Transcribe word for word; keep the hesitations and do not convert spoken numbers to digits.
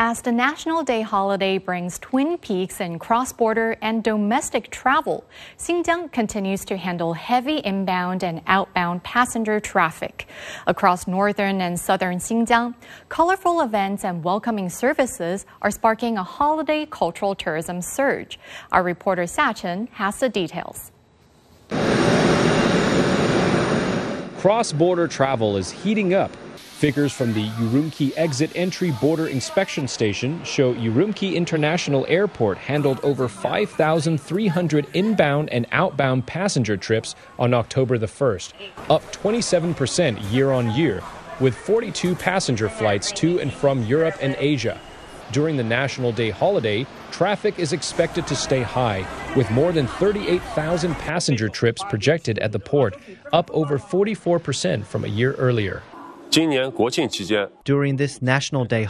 As the National Day holiday brings twin peaks in cross-border and domestic travel, Xinjiang continues to handle heavy inbound and outbound passenger traffic. Across northern and southern Xinjiang, colorful events and welcoming services are sparking a holiday cultural tourism surge. Our reporter Xia Chen has the details. Cross-border travel is heating up. Figures from the Urumqi Exit Entry Border Inspection Station show Urumqi International Airport handled over five thousand three hundred inbound and outbound passenger trips on October the first, up twenty-seven percent year on year, with forty-two passenger flights to and from Europe and Asia. During the National Day holiday, traffic is expected to stay high, with more than thirty-eight thousand passenger trips projected at the port, up over forty-four percent from a year earlier. During this National Day